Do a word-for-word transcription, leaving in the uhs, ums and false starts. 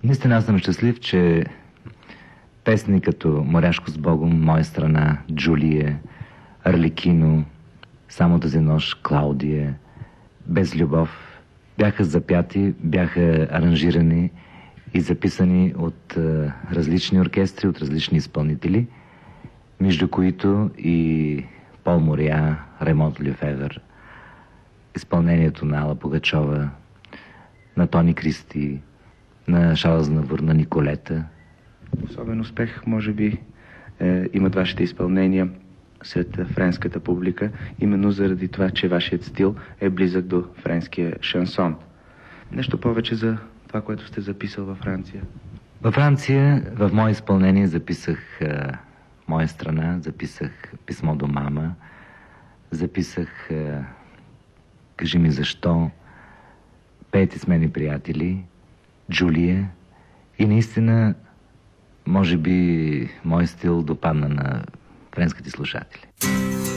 Наистина аз съм щастлив, че песни като Моряшко с Богом, Моя страна, Джулия, Арликино, Само тази нощ, Клаудия, Без любов бяха запяти, бяха аранжирани и записани от а, различни оркестри, от различни изпълнители, между които и Пол Мория, Ремонт Лефевър, изпълнението на Ала Пугачова, на Тони Кристи, на Шарл Азнавур, на Николета. Особен успех, може би, е, имат вашите изпълнения сред френската публика, именно заради това, че вашият стил е близък до френския шансон. Нещо повече за това, което сте записал във Франция. Във Франция, в мое изпълнение записах а, Моя страна, записах Писмо до мама, записах а, Кажи ми защо, Пейте с мене приятели, Джулия, и наистина, може би, мой стил допадна на френските слушатели.